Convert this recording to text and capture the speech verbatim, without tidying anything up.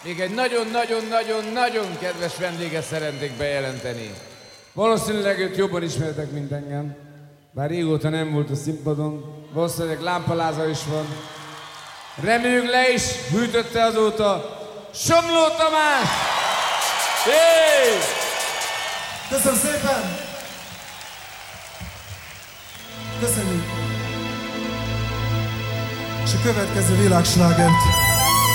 még egy nagyon-nagyon-nagyon-nagyon kedves vendéget szeretnék bejelenteni. Valószínűleg őt jobban ismertek, mint engem. Bár régóta nem volt a színpadon. Valószínűleg lámpaláza is van. Reméljük le is hűtötte azóta. Somló Tamás! Hey! Köszönöm szépen! Köszönjük! És a következő világslágert